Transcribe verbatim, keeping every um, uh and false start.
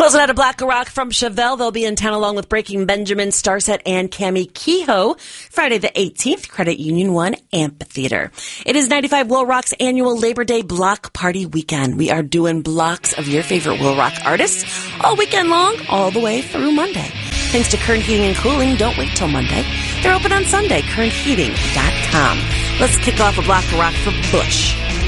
Closing out a Black Rock from Chevelle. They'll be in town along with Breaking Benjamin, Starset, and Cami Kehoe. Friday the eighteenth, Credit Union One Amphitheater. It is ninety-five Will Rock's annual Labor Day Block Party Weekend. We are doing blocks of your favorite Will Rock artists all weekend long, all the way through Monday. Thanks to Kern Heating and Cooling. Don't wait till Monday. They're open on Sunday, kern heating dot com. Let's kick off a Block Rock for Bush.